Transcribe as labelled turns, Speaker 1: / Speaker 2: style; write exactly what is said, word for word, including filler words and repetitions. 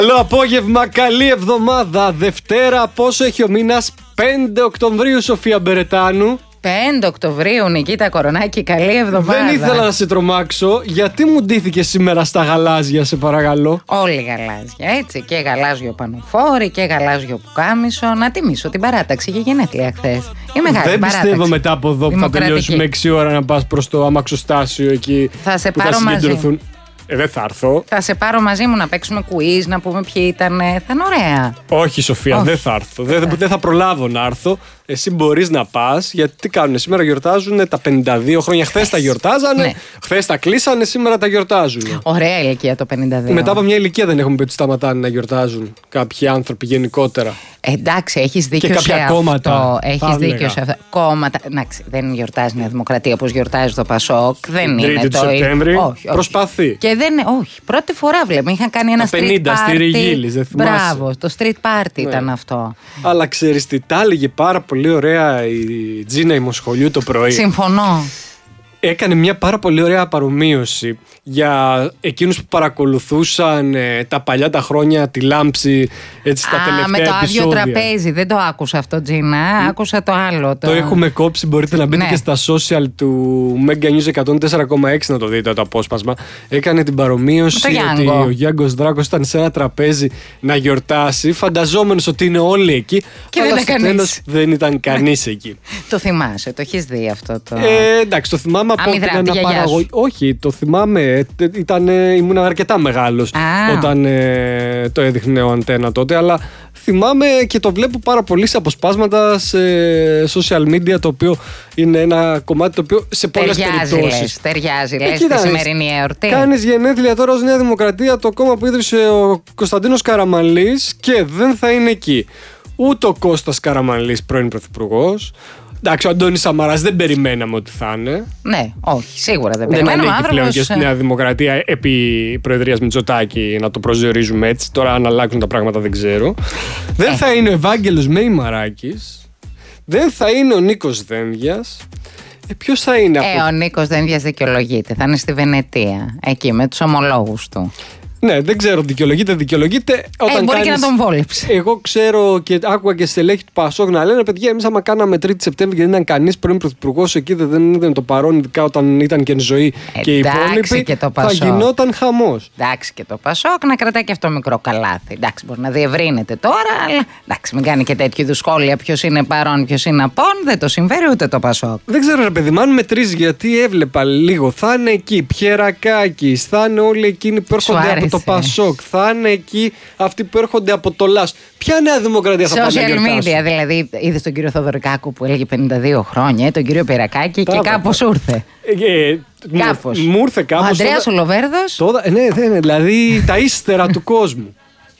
Speaker 1: Καλό απόγευμα, καλή εβδομάδα. Δευτέρα, πόσο έχει ο μήνας? πέντε Οκτωβρίου, Σοφία Μπερετάνου.
Speaker 2: πέντε Οκτωβρίου, Νικήτα Κορονάκη, καλή εβδομάδα.
Speaker 1: Δεν ήθελα να σε τρομάξω. Γιατί μου ντύθηκε σήμερα στα γαλάζια, σε παρακαλώ?
Speaker 2: Όλοι γαλάζια, έτσι. Και γαλάζιο πανοφόρι και γαλάζιο πουκάμισο. Να τιμήσω την παράταξη. Είχε γενέθλια χθες. Η μεγάλη
Speaker 1: Δεν
Speaker 2: παράταξη.
Speaker 1: πιστεύω μετά από εδώ που θα τελειώσουμε έξι ώρα να πας προς το αμαξοστάσιο εκεί.
Speaker 2: Θα σε
Speaker 1: που
Speaker 2: πάρω
Speaker 1: θα συγκεντρωθούν.
Speaker 2: μαζί.
Speaker 1: Ε, δεν θα έρθω.
Speaker 2: Θα σε πάρω μαζί μου να παίξουμε quiz, να πούμε ποιοι ήταν. Θα είναι ωραία.
Speaker 1: Όχι, Σοφία,
Speaker 2: Όχι.
Speaker 1: δεν θα έρθω. Δεν, δεν θα προλάβω να έρθω. Εσύ μπορείς να πας, γιατί τι κάνουν? Σήμερα γιορτάζουν τα πενήντα δύο χρόνια. Χθες τα γιορτάζανε,
Speaker 2: Ναι.
Speaker 1: χθες τα κλείσανε, σήμερα τα γιορτάζουν.
Speaker 2: Ωραία ηλικία το πενήντα δύο.
Speaker 1: Μετά από μια ηλικία δεν έχουμε πει ότι σταματάνε να γιορτάζουν κάποιοι άνθρωποι γενικότερα.
Speaker 2: Εντάξει, έχεις δίκιο
Speaker 1: Και κάποια
Speaker 2: σε
Speaker 1: κόμματα,
Speaker 2: αυτό.
Speaker 1: θα
Speaker 2: Έχεις
Speaker 1: έλεγα.
Speaker 2: δίκιο σε αυτό. Κόμματα. Εντάξει, δεν γιορτάζει η Νέα Δημοκρατία όπως γιορτάζει το Πασόκ. Δεν
Speaker 1: Την
Speaker 2: είναι
Speaker 1: Τρίτη του
Speaker 2: το ίδιο.
Speaker 1: Σεπτέμβρη.
Speaker 2: Όχι, όχι.
Speaker 1: Προσπαθεί.
Speaker 2: Και δεν. Όχι. Πρώτη φορά βλέπουμε. Είχαν κάνει ένα
Speaker 1: Τα
Speaker 2: street
Speaker 1: πενήντα στη
Speaker 2: party.
Speaker 1: Ριγίλης, δεν θυμάσαι?
Speaker 2: Μπράβο, το street party
Speaker 1: Ναι.
Speaker 2: ήταν αυτό.
Speaker 1: Αλλά ξέρεις τι, τα έλεγε πάρα πολύ ωραία η Τζίνα Ημοσχολιού το πρωί.
Speaker 2: Συμφωνώ.
Speaker 1: Έκανε μια πάρα πολύ ωραία παρομοίωση για εκείνους που παρακολουθούσαν ε, τα παλιά τα χρόνια τη Λάμψη, έτσι, στα
Speaker 2: Α,
Speaker 1: τελευταία
Speaker 2: με το άδειο
Speaker 1: επεισόδια.
Speaker 2: τραπέζι. Δεν το άκουσα αυτό, Τζίνα. Άκουσα το άλλο.
Speaker 1: Το έχουμε κόψει, μπορείτε να μπείτε
Speaker 2: Ναι.
Speaker 1: και στα social του Mega News εκατόν τέσσερα κόμμα έξι να το δείτε το απόσπασμα. Έκανε την παρομοίωση
Speaker 2: Με το
Speaker 1: ότι
Speaker 2: Γιάνγκο.
Speaker 1: ο Γιάνγκος Δράκος ήταν σε ένα τραπέζι να γιορτάσει, φανταζόμενος ότι είναι όλοι εκεί,
Speaker 2: Και
Speaker 1: αλλά
Speaker 2: δεν ήταν
Speaker 1: στο
Speaker 2: κανείς.
Speaker 1: τέλος δεν ήταν κανείς εκεί.
Speaker 2: Το θυμάσαι, το έχεις δει αυτό το.
Speaker 1: Ε, εντάξει, το θυμάμαι από
Speaker 2: Αμυδρά,
Speaker 1: την
Speaker 2: τη γιαγιά
Speaker 1: αναπαραγωγή.
Speaker 2: σου.
Speaker 1: Όχι, το θυμάμαι. ε, Ήταν, ε, ήμουν αρκετά μεγάλος
Speaker 2: Α.
Speaker 1: όταν ε, το έδειχνε ο Αντένα τότε, αλλά θυμάμαι και το βλέπω πάρα πολύ σε αποσπάσματα σε social media, το οποίο είναι ένα κομμάτι το οποίο σε πολλές
Speaker 2: Ταιριάζει,
Speaker 1: περιπτώσεις.
Speaker 2: λες. Ταιριάζει, λες,
Speaker 1: κοίτα,
Speaker 2: τη
Speaker 1: ρε,
Speaker 2: σημερινή εορτή.
Speaker 1: Κάνεις γενέθλια τώρα ως Νέα Δημοκρατία, το κόμμα που ίδρυσε ο Κωνσταντίνος Καραμανλής, και δεν θα είναι εκεί ούτε ο Κώστας Καραμανλής, πρώην πρωθυπουργός. Εντάξει, ο Αντώνης Σαμαράς δεν περιμέναμε ότι θα είναι.
Speaker 2: Ναι, όχι, σίγουρα δεν
Speaker 1: Δεν
Speaker 2: περιμένουμε.
Speaker 1: ανήκει πλέον
Speaker 2: Άνθρωπος,
Speaker 1: και στη Νέα Δημοκρατία επί προεδρίας Μητσοτάκη να το προσδιορίζουμε έτσι. Τώρα, αν αλλάξουν τα πράγματα, δεν ξέρω. Δεν
Speaker 2: Ε.
Speaker 1: θα είναι ο Ευάγγελος Μεϊμαράκης. Δεν θα είναι ο Νίκος Δένδιας. Ε, ποιος θα είναι
Speaker 2: Ε,
Speaker 1: από...
Speaker 2: ο Νίκος Δένδιας δικαιολογείται. Θα είναι στη Βενετία. Εκεί με τους ομολόγους του.
Speaker 1: Ναι, δεν ξέρω, δικαιολογείται, δικαιολογείται. Όταν
Speaker 2: ε, μπορεί
Speaker 1: κάνεις...
Speaker 2: και να τον βόλεψε.
Speaker 1: Εγώ ξέρω και άκουγα και στελέχη του Πασόκ να λένε: παιδιά, εμείς άμα κάναμε τρίτη Σεπτέμβρη και δεν ήταν κανείς πρώην πρωθυπουργός εκεί, δεν ήταν το παρόν, ειδικά όταν ήταν και εν ζωή και οι
Speaker 2: Εντάξει,
Speaker 1: υπόλοιποι,
Speaker 2: και το
Speaker 1: θα
Speaker 2: Πασόκ.
Speaker 1: γινόταν χαμός.
Speaker 2: Εντάξει, και το Πασόκ να κρατάει και αυτό μικρό καλάθι. Εντάξει, μπορεί να διευρύνεται τώρα, αλλά εντάξει, μην κάνει και τέτοιου είδου σχόλια. Ποιο είναι παρόν, ποιο είναι απόν. Δεν το συμφέρει ούτε το Πασόκ.
Speaker 1: Δεν ξέρω, ρε παιδί, μ' αν μετρήσει, γιατί έβλεπα λίγο. Θα είναι εκεί Πιερακάκης, θα είναι όλοι εκείνοι που
Speaker 2: Σου
Speaker 1: έρχονται από
Speaker 2: άρεσε.
Speaker 1: το Πασόκ, θα είναι εκεί αυτοί που έρχονται από το ΛΑΣ. Ποια Νέα Δημοκρατία θα πάνε να
Speaker 2: Social
Speaker 1: γιορτάσουν?
Speaker 2: media, δηλαδή, είδε τον κύριο Θοδωρικάκου που έλεγε πενήντα δύο χρόνια, ε, τον κύριο Πιερακάκη και
Speaker 1: Μπράβο.
Speaker 2: κάπως ήρθε.
Speaker 1: Ε, ε,
Speaker 2: Κάπως.
Speaker 1: Μου ήρθε
Speaker 2: Ο
Speaker 1: κάπως.
Speaker 2: Ανδρέας ο
Speaker 1: τώρα-
Speaker 2: Λοβέρδος.
Speaker 1: τώρα- ναι, ναι, ναι, δηλαδή τα ύστερα του κόσμου.